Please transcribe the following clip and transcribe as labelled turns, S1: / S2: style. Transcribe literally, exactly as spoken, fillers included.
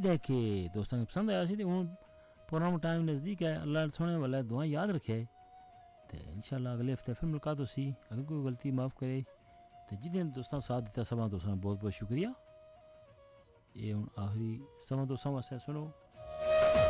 S1: उम्मीद है कि दोस्तों को पसंद आया सी ते हुण प्रोग्राम टाइम नज़दीक है। अल्लाह सुनने वाला दुआ याद रखे तो इंशाल्लाह अगले हफ्ते फिर मुलाकात होसी। अगर कोई गलती माफ़ करे तो जितने दोस्तों साथ दिता सब दोस्तों बहुत बहुत शुक्रिया। ये हुण आखिरी समा दोस्तों वास्ते सुनो